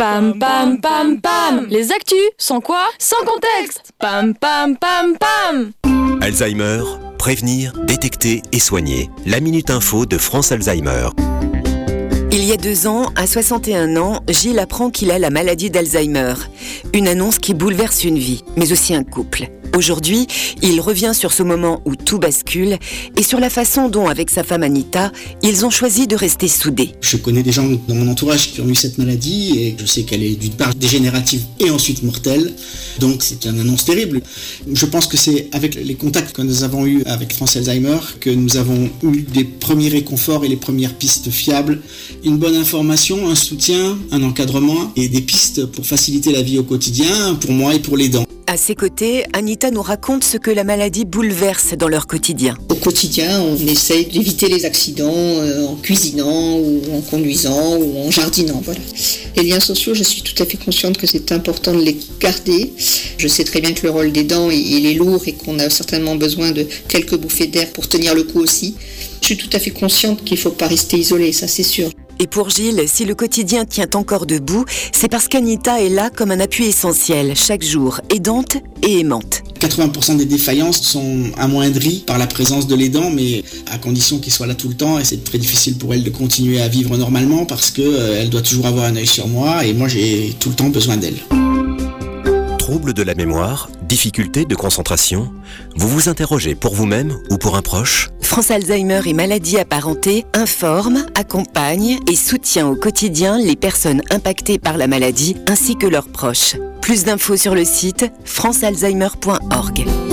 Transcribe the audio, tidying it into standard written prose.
Pam pam pam pam. Les actus, sans quoi? Sans contexte. Pam pam pam pam. Alzheimer, prévenir, détecter et soigner. La Minute Info de France Alzheimer. Il y a 2 ans, à 61 ans, Gilles apprend qu'il a la maladie d'Alzheimer. Une annonce qui bouleverse une vie, mais aussi un couple. Aujourd'hui, il revient sur ce moment où tout bascule et sur la façon dont, avec sa femme Anita, ils ont choisi de rester soudés. Je connais des gens dans mon entourage qui ont eu cette maladie et je sais qu'elle est d'une part dégénérative et ensuite mortelle. Donc c'est une annonce terrible. Je pense que c'est avec les contacts que nous avons eus avec France Alzheimer que nous avons eu des premiers réconforts et les premières pistes fiables. Une bonne information, un soutien, un encadrement et des pistes pour faciliter la vie au quotidien pour moi et pour l'aidant. À ses côtés, Anita nous raconte ce que la maladie bouleverse dans leur quotidien. Au quotidien, on essaye d'éviter les accidents en cuisinant ou en conduisant ou en jardinant. Voilà. Les liens sociaux, je suis tout à fait consciente que c'est important de les garder. Je sais très bien que le rôle d'aidant, il est lourd et qu'on a certainement besoin de quelques bouffées d'air pour tenir le coup aussi. Je suis tout à fait consciente qu'il ne faut pas rester isolé, ça c'est sûr. Et pour Gilles, si le quotidien tient encore debout, c'est parce qu'Anita est là comme un appui essentiel, chaque jour, aidante et aimante. 80% des défaillances sont amoindries par la présence de l'aidant, mais à condition qu'il soit là tout le temps. Et c'est très difficile pour elle de continuer à vivre normalement parce qu'elle doit toujours avoir un œil sur moi et moi j'ai tout le temps besoin d'elle. Troubles de la mémoire, difficultés de concentration, vous vous interrogez pour vous-même ou pour un proche? France Alzheimer et maladies apparentées informe, accompagne et soutient au quotidien les personnes impactées par la maladie ainsi que leurs proches. Plus d'infos sur le site francealzheimer.org.